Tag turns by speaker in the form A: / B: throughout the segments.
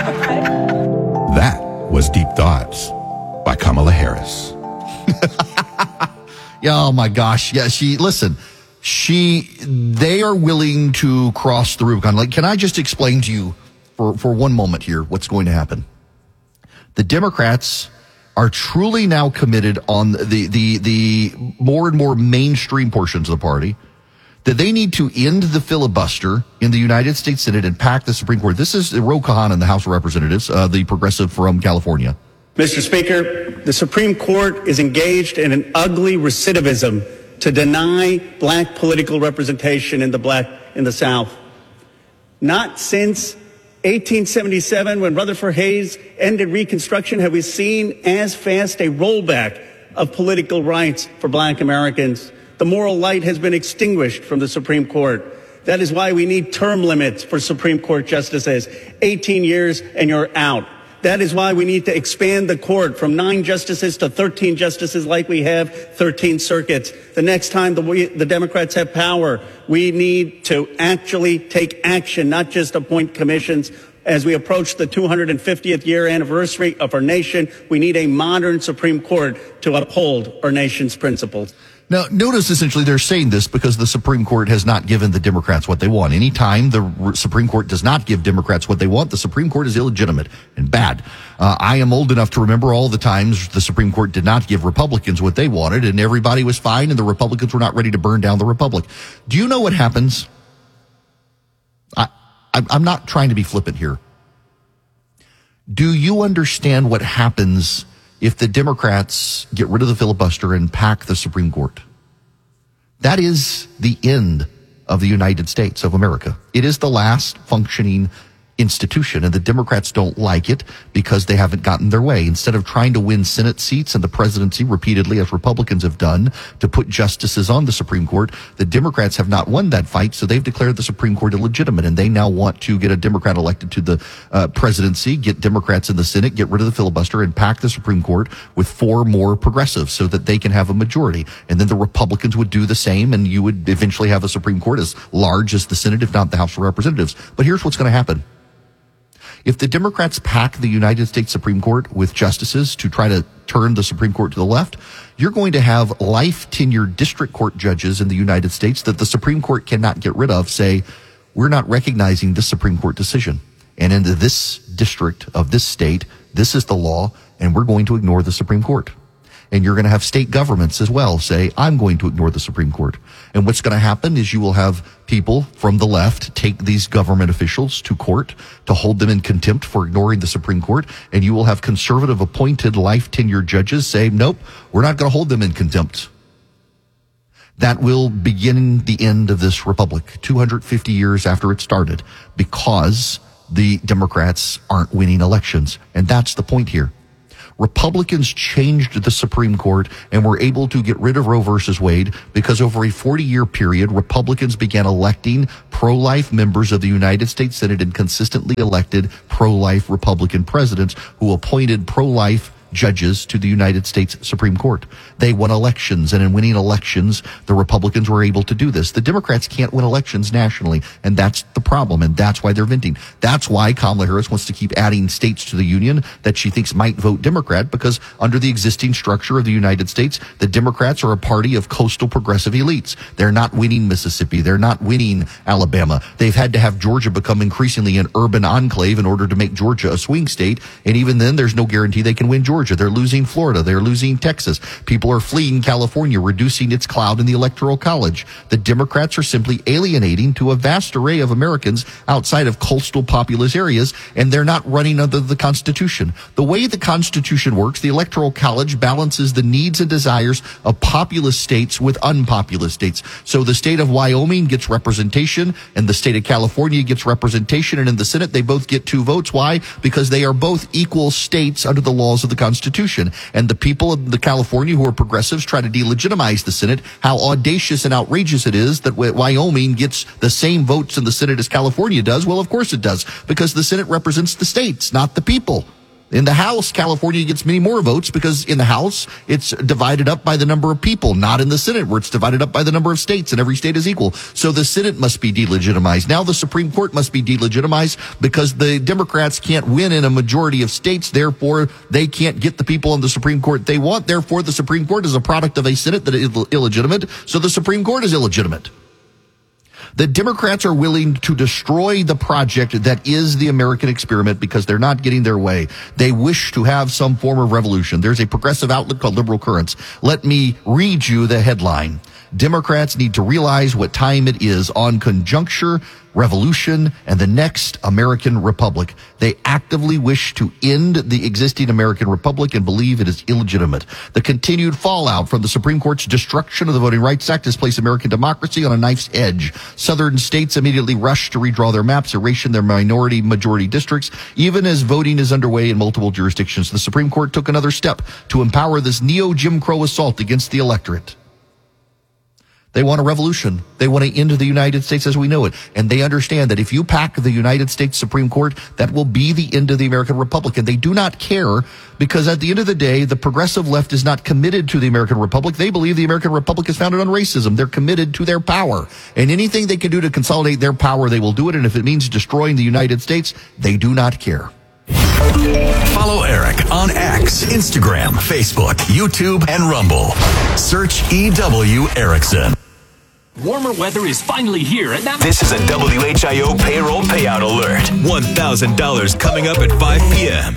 A: That was Deep Thoughts by Kamala Harris.
B: Yeah, oh my gosh. Yeah, they are willing to cross the Rubicon. Like, can I just explain to you for one moment here what's going to happen? The Democrats are truly now committed on the more and more mainstream portions of the party that they need to end the filibuster in the United States Senate and pack the Supreme Court. This is Ro Khanna in the House of Representatives, the progressive from California.
C: Mr. Speaker, the Supreme Court is engaged in an ugly recidivism to deny black political representation in the South. Not since 1877, when Rutherford Hayes ended Reconstruction, have we seen as fast a rollback of political rights for black Americans. The moral light has been extinguished from the Supreme Court. That is why we need term limits for Supreme Court justices. 18 years and you're out. That is why we need to expand the court from 9 justices to 13 justices like we have 13 circuits. The next time the Democrats have power, we need to actually take action, not just appoint commissions. As we approach the 250th year anniversary of our nation, we need a modern Supreme Court to uphold our nation's principles.
B: Now, notice essentially they're saying this because the Supreme Court has not given the Democrats what they want. Anytime the Supreme Court does not give Democrats what they want, the Supreme Court is illegitimate and bad. I am old enough to remember all the times the Supreme Court did not give Republicans what they wanted, and everybody was fine, and the Republicans were not ready to burn down the Republic. Do you know what happens? I'm not trying to be flippant here. Do you understand what happens if the Democrats get rid of the filibuster and pack the Supreme Court? That is the end of the United States of America. It is the last functioning institution, and the Democrats don't like it because they haven't gotten their way. Instead of trying to win Senate seats and the presidency repeatedly, as Republicans have done, to put justices on the Supreme Court, the Democrats have not won that fight, so they've declared the Supreme Court illegitimate, and they now want to get a Democrat elected to the presidency, get Democrats in the Senate, get rid of the filibuster, and pack the Supreme Court with 4 more progressives so that they can have a majority. And then the Republicans would do the same, and you would eventually have a Supreme Court as large as the Senate, if not the House of Representatives. But here's what's going to happen. If the Democrats pack the United States Supreme Court with justices to try to turn the Supreme Court to the left, you're going to have life tenured district court judges in the United States that the Supreme Court cannot get rid of say, we're not recognizing this Supreme Court decision. And in this district of this state, this is the law, and we're going to ignore the Supreme Court. And you're going to have state governments as well say, I'm going to ignore the Supreme Court. And what's going to happen is you will have people from the left take these government officials to court to hold them in contempt for ignoring the Supreme Court. And you will have conservative appointed life tenured judges say, nope, we're not going to hold them in contempt. That will begin the end of this republic 250 years after it started because the Democrats aren't winning elections. And that's the point here. Republicans changed the Supreme Court and were able to get rid of Roe versus Wade because over a 40-year period, Republicans began electing pro-life members of the United States Senate and consistently elected pro-life Republican presidents who appointed pro-life judges to the United States Supreme Court. They won elections, and in winning elections, the Republicans were able to do this. The Democrats can't win elections nationally, and that's the problem, and that's why they're venting. That's why Kamala Harris wants to keep adding states to the union that she thinks might vote Democrat, because under the existing structure of the United States, the Democrats are a party of coastal progressive elites. They're not winning Mississippi. They're not winning Alabama. They've had to have Georgia become increasingly an urban enclave in order to make Georgia a swing state, and even then, there's no guarantee they can win Georgia. They're losing Florida. They're losing Texas. People are fleeing California, reducing its clout in the Electoral College. The Democrats are simply alienating to a vast array of Americans outside of coastal populous areas, and they're not running under the Constitution. The way the Constitution works, the Electoral College balances the needs and desires of populous states with unpopulous states. So the state of Wyoming gets representation, and the state of California gets representation, and in the Senate, they both get 2 votes. Why? Because they are both equal states under the laws of the Constitution. And the people of the California who are progressives try to delegitimize the Senate. How audacious and outrageous it is that Wyoming gets the same votes in the Senate as California does. Well, of course it does, because the Senate represents the states, not the people. In the House, California gets many more votes because in the House, it's divided up by the number of people, not in the Senate where it's divided up by the number of states and every state is equal. So the Senate must be delegitimized. Now the Supreme Court must be delegitimized because the Democrats can't win in a majority of states. Therefore, they can't get the people on the Supreme Court they want. Therefore, the Supreme Court is a product of a Senate that is illegitimate. So the Supreme Court is illegitimate. The Democrats are willing to destroy the project that is the American experiment because they're not getting their way. They wish to have some form of revolution. There's a progressive outlet called Liberal Currents. Let me read you the headline. Democrats need to realize what time it is on conjuncture, revolution, and the next American Republic. They actively wish to end the existing American Republic and believe it is illegitimate. The continued fallout from the Supreme Court's destruction of the Voting Rights Act has placed American democracy on a knife's edge. Southern states immediately rush to redraw their maps, erasing their minority-majority districts, even as voting is underway in multiple jurisdictions. The Supreme Court took another step to empower this neo-Jim Crow assault against the electorate. They want a revolution. They want to end the United States as we know it. And they understand that if you pack the United States Supreme Court, that will be the end of the American Republic. And they do not care because at the end of the day, the progressive left is not committed to the American Republic. They believe the American Republic is founded on racism. They're committed to their power. And anything they can do to consolidate their power, they will do it. And if it means destroying the United States, they do not care.
D: Follow Eric on X, Instagram, Facebook, YouTube, and Rumble. Search EW Erickson.
E: Warmer weather is finally here, and that...
D: This is a WHIO payroll payout alert. $1,000 coming up at 5 p.m.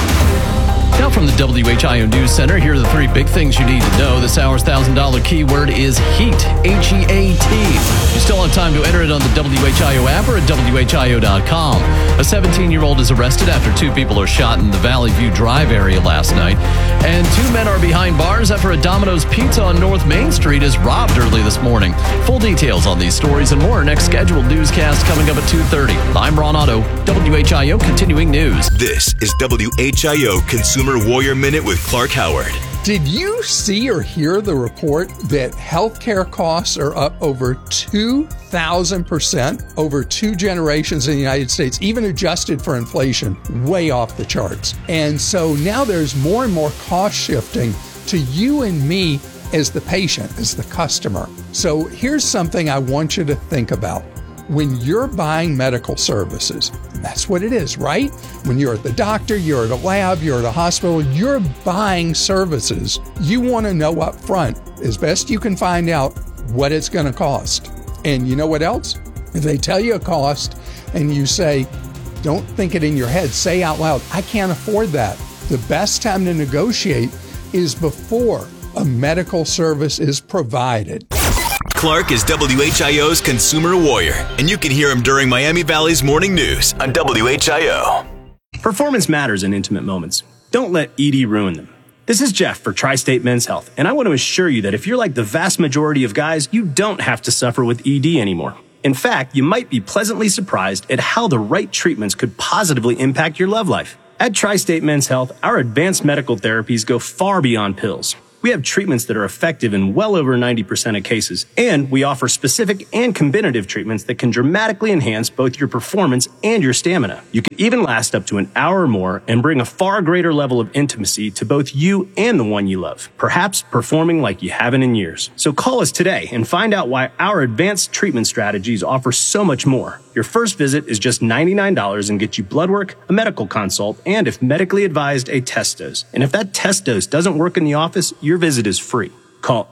F: Now from the WHIO News Center, here are the three big things you need to know. This hour's $1,000 keyword is HEAT, H-E-A-T. You still have time to enter it on the WHIO app or at WHIO.com. A 17-year-old is arrested after two people are shot in the Valley View Drive area last night. And two men are behind bars after a Domino's Pizza on North Main Street is robbed early this morning. Full details on these stories and more. Next scheduled newscast coming up at 2:30. I'm Ron Otto, WHIO Continuing News.
D: This is WHIO Consumer Warrior Minute with Clark Howard.
G: Did you see or hear the report that healthcare costs are up over 2,000% over two generations in the United States, even adjusted for inflation, way off the charts? And so now there's more and more cost shifting to you and me as the patient, as the customer. So here's something I want you to think about. When you're buying medical services, and that's what it is, right? When you're at the doctor, you're at a lab, you're at a hospital, you're buying services. You want to know up front, as best you can find out, what it's going to cost. And you know what else? If they tell you a cost and you say, don't think it in your head, say out loud, I can't afford that. The best time to negotiate is before a medical service is provided.
D: Clark is WHIO's Consumer Warrior, and you can hear him during Miami Valley's Morning News on WHIO.
H: Performance matters in intimate moments. Don't let ED ruin them. This is Jeff for Tri-State Men's Health, and I want to assure you that if you're like the vast majority of guys, you don't have to suffer with ED anymore. In fact, you might be pleasantly surprised at how the right treatments could positively impact your love life. At Tri-State Men's Health, our advanced medical therapies go far beyond pills. We have treatments that are effective in well over 90% of cases, and we offer specific and combinative treatments that can dramatically enhance both your performance and your stamina. You can even last up to an hour or more and bring a far greater level of intimacy to both you and the one you love, perhaps performing like you haven't in years. So call us today and find out why our advanced treatment strategies offer so much more. Your first visit is just $99 and gets you blood work, a medical consult, and if medically advised, a test dose. And if that test dose doesn't work in the office, your visit is free. Call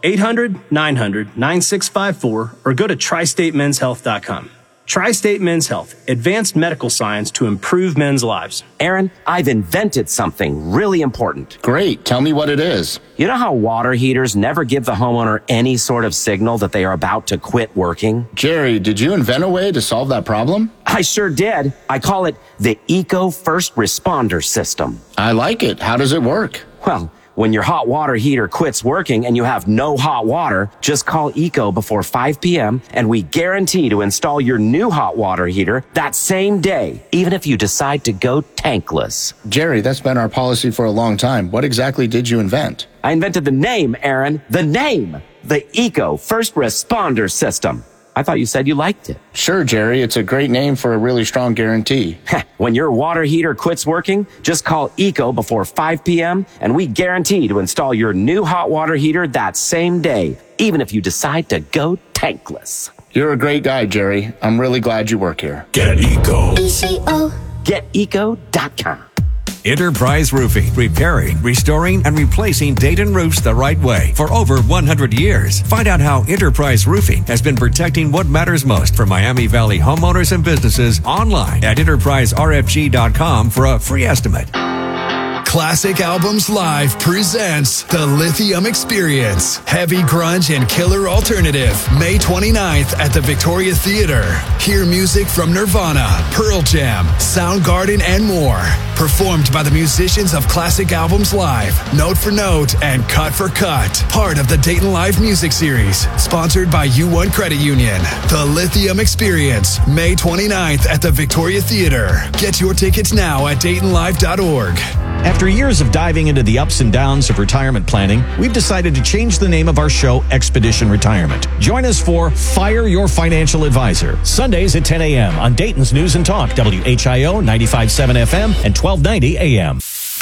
H: 800-900-9654 or go to tristatemenshealth.com. Tri-State Men's Health, advanced medical science to improve men's lives.
I: Aaron, I've invented something really important.
J: Great. Tell me what it is.
I: You know how water heaters never give the homeowner any sort of signal that they are about to quit working?
J: Jerry, did you invent a way to solve that problem?
I: I sure did. I call it the Eco First Responder System.
J: I like it. How does it work?
I: Well, when your hot water heater quits working and you have no hot water, just call ECO before 5 p.m. and we guarantee to install your new hot water heater that same day, even if you decide to go tankless.
J: Jerry, that's been our policy for a long time. What exactly did you invent?
I: I invented the name, Aaron. The name. The Eco First Responder System. I thought you said you liked it.
J: Sure, Jerry. It's a great name for a really strong guarantee.
I: When your water heater quits working, just call ECO before 5 p.m. and we guarantee to install your new hot water heater that same day, even if you decide to go tankless.
J: You're a great guy, Jerry. I'm really glad you work here.
D: Get ECO.
I: ECO. GetEco.com.
K: Enterprise Roofing, repairing, restoring, and replacing Dayton roofs the right way for over 100 years. Find out how Enterprise Roofing has been protecting what matters most for Miami Valley homeowners and businesses online at enterpriserfg.com for a free estimate.
L: Classic Albums Live presents The Lithium Experience. Heavy grunge and killer alternative. May 29th at the Victoria Theater. Hear music from Nirvana, Pearl Jam, Soundgarden, and more. Performed by the musicians of Classic Albums Live, Note for Note, and Cut for Cut. Part of the Dayton Live Music Series. Sponsored by U1 Credit Union. The Lithium Experience. May 29th at the Victoria Theater. Get your tickets now at DaytonLive.org.
M: After years of diving into the ups and downs of retirement planning, we've decided to change the name of our show, Expedition Retirement. Join us for Fire Your Financial Advisor, Sundays at 10 a.m. on Dayton's News and Talk, WHIO 95.7 FM and 1290 AM.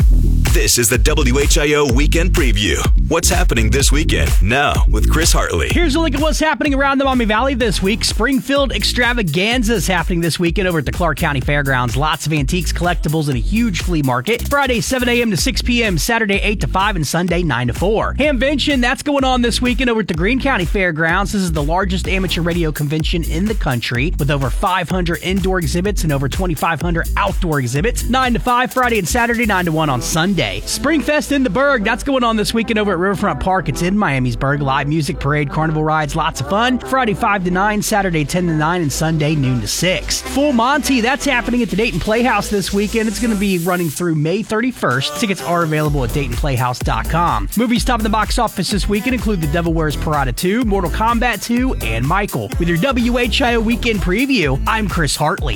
D: This is the WHIO Weekend Preview. What's happening this weekend? Now, with Chris Hartley.
N: Here's a look at what's happening around the Miami Valley this week. Springfield Extravaganza is happening this weekend over at the Clark County Fairgrounds. Lots of antiques, collectibles, and a huge flea market. Friday, 7 a.m. to 6 p.m., Saturday, 8 to 5, and Sunday, 9 to 4. Hamvention, that's going on this weekend over at the Greene County Fairgrounds. This is the largest amateur radio convention in the country with over 500 indoor exhibits and over 2,500 outdoor exhibits. 9 to 5, Friday and Saturday, 9 to 1 on Sunday. Springfest in the Berg, that's going on this weekend over at Riverfront Park. It's in Miamisburg. Live music, parade, carnival rides, lots of fun. Friday 5 to 9, Saturday 10 to 9, and Sunday noon to 6. Full Monty, that's happening at the Dayton Playhouse this weekend. It's going to be running through May 31st. Tickets are available at DaytonPlayhouse.com. Movies top of the box office this weekend include The Devil Wears Prada 2, Mortal Kombat 2, and Michael. With your WHIO Weekend Preview, I'm Chris Hartley.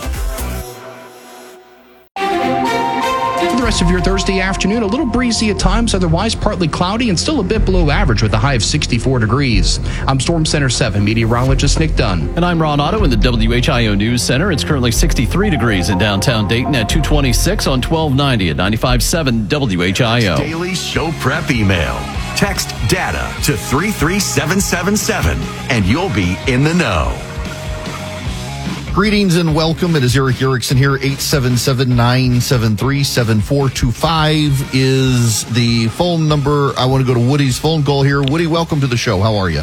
O: The rest of your Thursday afternoon, a little breezy at times, otherwise partly cloudy and still a bit below average with a high of 64 degrees. I'm Storm Center 7 meteorologist Nick Dunn.
F: And I'm Ron Otto in the WHIO News Center. It's currently 63 degrees in downtown Dayton at 226 on 1290 at 95.7 WHIO.
D: Daily show prep email. Text DATA to 33777 and you'll be in the know.
B: Greetings and welcome. It is Eric Erickson here. 877-973-7425 is the phone number. I want to go to Woody's phone call here. Woody, welcome to the show. How are you?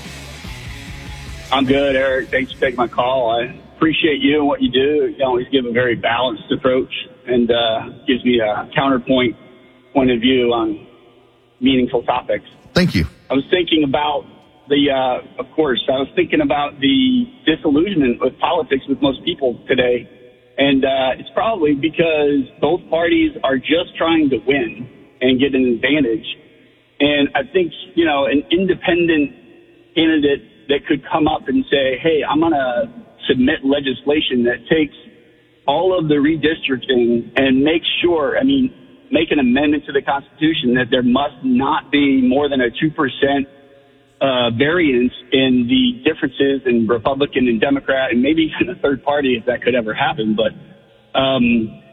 P: I'm good, Eric. Thanks for taking my call. I appreciate you and what you do. You always give a very balanced approach and gives me a counterpoint point of view on meaningful topics.
B: Thank you.
P: I was thinking about I was thinking about the disillusionment with politics with most people today. And it's probably because both parties are just trying to win and get an advantage. And I think, an independent candidate that could come up and say, hey, I'm going to submit legislation that takes all of the redistricting and make an amendment to the Constitution that there must not be more than a 2% variance in the differences in Republican and Democrat, and maybe even a third party if that could ever happen. But